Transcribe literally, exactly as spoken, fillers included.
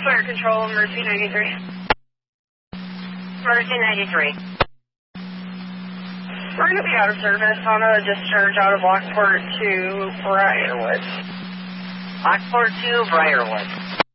Fire Control, Emergency ninety-three. Emergency ninety-three. We're going to be out of service on a discharge out of Lockport to Briarwood. Lockport to Briarwood.